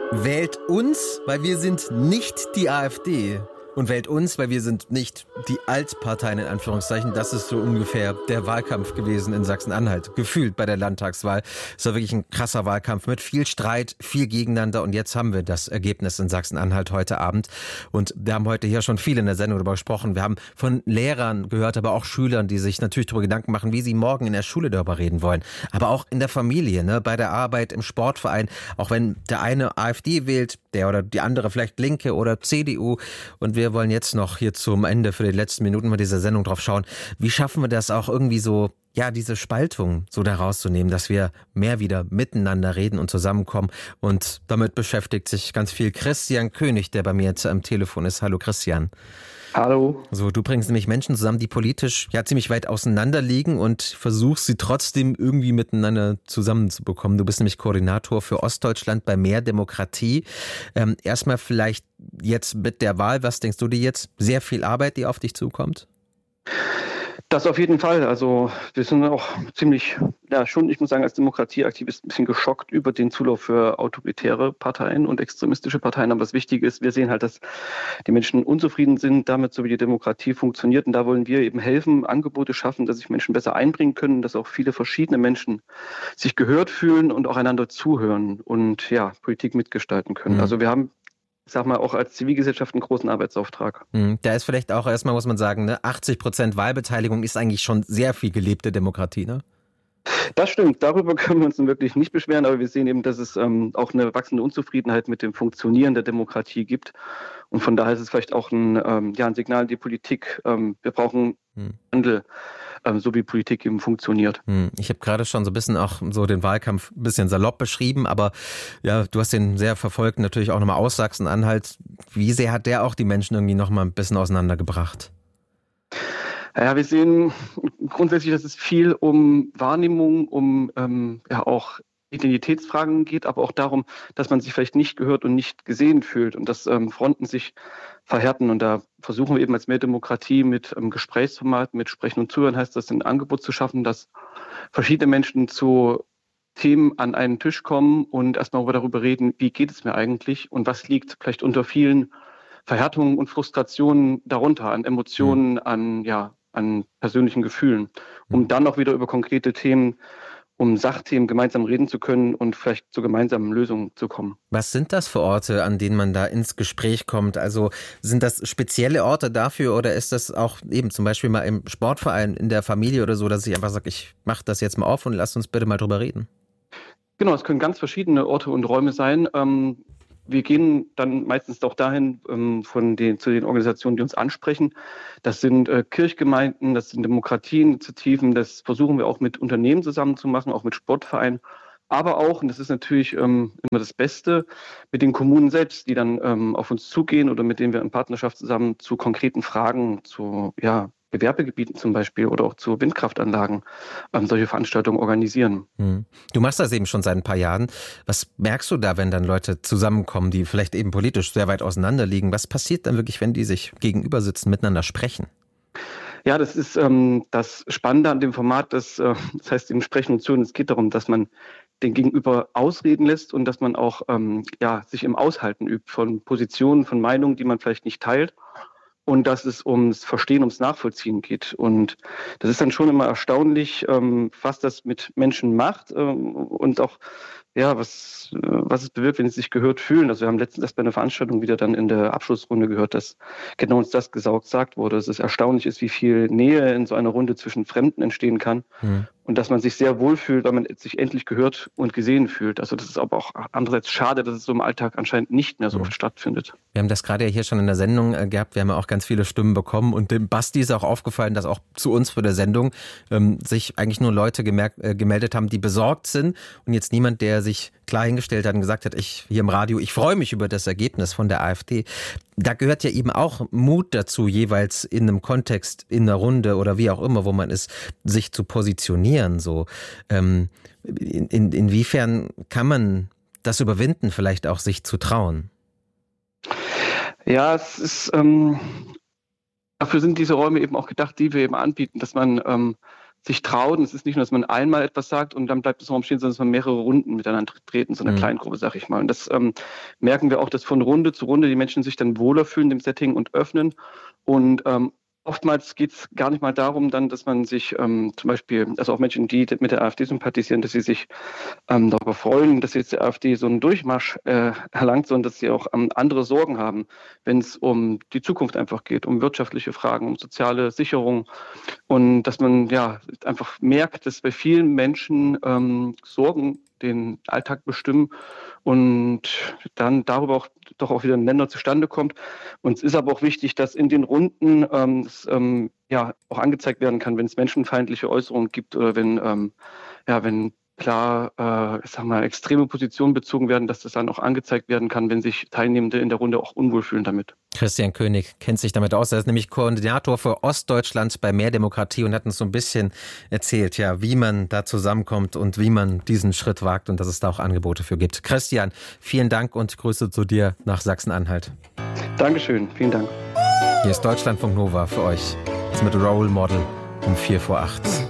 Wählt uns, weil wir sind nicht die AfD. Und wählt uns, weil wir sind nicht die Altparteien in Anführungszeichen. Das ist so ungefähr der Wahlkampf gewesen in Sachsen-Anhalt. Gefühlt bei der Landtagswahl. Es war wirklich ein krasser Wahlkampf mit viel Streit, viel Gegeneinander. Und jetzt haben wir das Ergebnis in Sachsen-Anhalt heute Abend. Und wir haben heute hier schon viel in der Sendung darüber gesprochen. Wir haben von Lehrern gehört, aber auch Schülern, die sich natürlich darüber Gedanken machen, wie sie morgen in der Schule darüber reden wollen. Aber auch in der Familie, ne, bei der Arbeit, im Sportverein. Auch wenn der eine AfD wählt, der oder die andere vielleicht Linke oder CDU. Und wir wollen jetzt noch hier zum Ende für die letzten Minuten mal dieser Sendung drauf schauen. Wie schaffen wir das auch irgendwie so, ja, diese Spaltung so da rauszunehmen, dass wir mehr wieder miteinander reden und zusammenkommen. Und damit beschäftigt sich ganz viel Christian König, der bei mir jetzt am Telefon ist. Hallo Christian. Hallo. So, du bringst nämlich Menschen zusammen, die politisch ja ziemlich weit auseinander liegen und versuchst sie trotzdem irgendwie miteinander zusammenzubekommen. Du bist nämlich Koordinator für Ostdeutschland bei Mehr Demokratie. Erstmal vielleicht jetzt mit der Wahl, was denkst du dir jetzt? Sehr viel Arbeit, die auf dich zukommt? Das auf jeden Fall. Also wir sind auch ziemlich, ja schon, ich muss sagen, als Demokratieaktivist ein bisschen geschockt über den Zulauf für autoritäre Parteien und extremistische Parteien. Aber das Wichtige ist, wir sehen halt, dass die Menschen unzufrieden sind damit, so wie die Demokratie funktioniert. Und da wollen wir eben helfen, Angebote schaffen, dass sich Menschen besser einbringen können, dass auch viele verschiedene Menschen sich gehört fühlen und auch einander zuhören und ja, Politik mitgestalten können. Also wir haben, ich sag mal, auch als Zivilgesellschaft einen großen Arbeitsauftrag. Da ist vielleicht auch erstmal, muss man sagen, ne, 80% Wahlbeteiligung ist eigentlich schon sehr viel gelebte Demokratie, ne? Das stimmt, darüber können wir uns wirklich nicht beschweren, aber wir sehen eben, dass es auch eine wachsende Unzufriedenheit mit dem Funktionieren der Demokratie gibt. Und von daher ist es vielleicht auch ein Signal an die Politik, wir brauchen Wandel, so wie Politik eben funktioniert. Ich habe gerade schon so ein bisschen auch so den Wahlkampf ein bisschen salopp beschrieben, aber ja, du hast den sehr verfolgt, natürlich auch nochmal aus Sachsen-Anhalt. Wie sehr hat der auch die Menschen irgendwie nochmal ein bisschen auseinandergebracht? Ja, wir sehen grundsätzlich, dass es viel um Wahrnehmung, um auch Identitätsfragen geht, aber auch darum, dass man sich vielleicht nicht gehört und nicht gesehen fühlt und dass Fronten sich verhärten. Und da versuchen wir eben als Mehr Demokratie mit Gesprächsformat, mit Sprechen und Zuhören, heißt das, ein Angebot zu schaffen, dass verschiedene Menschen zu Themen an einen Tisch kommen und erstmal darüber reden, wie geht es mir eigentlich und was liegt vielleicht unter vielen Verhärtungen und Frustrationen darunter, an Emotionen, an persönlichen Gefühlen, um dann auch wieder über konkrete Themen, um Sachthemen gemeinsam reden zu können und vielleicht zu gemeinsamen Lösungen zu kommen. Was sind das für Orte, an denen man da ins Gespräch kommt? Also sind das spezielle Orte dafür oder ist das auch eben zum Beispiel mal im Sportverein, in der Familie oder so, dass ich einfach sage, ich mache das jetzt mal auf und lasst uns bitte mal drüber reden? Genau, es können ganz verschiedene Orte und Räume sein. Wir gehen dann meistens auch dahin zu den Organisationen, die uns ansprechen. Das sind Kirchgemeinden, das sind Demokratieinitiativen, das versuchen wir auch mit Unternehmen zusammen zu machen, auch mit Sportvereinen. Aber auch, und das ist natürlich immer das Beste, mit den Kommunen selbst, die dann auf uns zugehen oder mit denen wir in Partnerschaft zusammen zu konkreten Fragen, zu Gewerbegebieten zum Beispiel oder auch zu Windkraftanlagen solche Veranstaltungen organisieren. Du machst das eben schon seit ein paar Jahren. Was merkst du da, wenn dann Leute zusammenkommen, die vielleicht eben politisch sehr weit auseinander liegen? Was passiert dann wirklich, wenn die sich gegenüber sitzen, miteinander sprechen? Ja, das ist das Spannende an dem Format, das heißt im Sprechen und Zuhören. Es geht darum, dass man den Gegenüber ausreden lässt und dass man auch sich im Aushalten übt von Positionen, von Meinungen, die man vielleicht nicht teilt. Und dass es ums Verstehen, ums Nachvollziehen geht. Und das ist dann schon immer erstaunlich, was das mit Menschen macht und auch was es bewirkt, wenn sie sich gehört fühlen. Also wir haben letztens erst bei einer Veranstaltung wieder dann in der Abschlussrunde gehört, dass genau uns das gesagt wurde, dass es erstaunlich ist, wie viel Nähe in so einer Runde zwischen Fremden entstehen kann. Und dass man sich sehr wohlfühlt, weil man sich endlich gehört und gesehen fühlt. Also das ist aber auch andererseits schade, dass es so im Alltag anscheinend nicht mehr so oft stattfindet. Wir haben das gerade ja hier schon in der Sendung gehabt. Wir haben ja auch ganz viele Stimmen bekommen. Und dem Basti ist auch aufgefallen, dass auch zu uns für der Sendung sich eigentlich nur Leute gemeldet haben, die besorgt sind. Und jetzt niemand, der sich klar hingestellt hat und gesagt hat, ich hier im Radio, ich freue mich über das Ergebnis von der AfD. Da gehört ja eben auch Mut dazu, jeweils in einem Kontext, in einer Runde oder wie auch immer, wo man ist, sich zu positionieren. So. Inwiefern kann man das überwinden, vielleicht auch sich zu trauen? Ja, es ist dafür sind diese Räume eben auch gedacht, die wir eben anbieten, dass man sich trauen. Es ist nicht nur, dass man einmal etwas sagt und dann bleibt es im Raum stehen, sondern dass man mehrere Runden miteinander treten, so eine Kleingruppe, sag ich mal. Und das merken wir auch, dass von Runde zu Runde die Menschen sich dann wohler fühlen im Setting und öffnen. Und oftmals geht es gar nicht mal darum, dann, dass man sich zum Beispiel, also auch Menschen, die mit der AfD sympathisieren, dass sie sich darüber freuen, dass jetzt die AfD so einen Durchmarsch erlangt, sondern dass sie auch andere Sorgen haben, wenn es um die Zukunft einfach geht, um wirtschaftliche Fragen, um soziale Sicherung und dass man ja einfach merkt, dass bei vielen Menschen Sorgen den Alltag bestimmen und dann darüber auch doch auch wieder ein Nenner zustande kommt. Und es ist aber auch wichtig, dass in den Runden auch angezeigt werden kann, wenn es menschenfeindliche Äußerungen gibt oder wenn klar, extreme Positionen bezogen werden, dass das dann auch angezeigt werden kann, wenn sich Teilnehmende in der Runde auch unwohl fühlen damit. Christian König kennt sich damit aus. Er ist nämlich Koordinator für Ostdeutschland bei Mehr Demokratie und hat uns so ein bisschen erzählt, ja, wie man da zusammenkommt und wie man diesen Schritt wagt und dass es da auch Angebote für gibt. Christian, vielen Dank und Grüße zu dir nach Sachsen-Anhalt. Dankeschön, vielen Dank. Hier ist Deutschlandfunk Nova für euch. Jetzt mit Role Model um 7:45.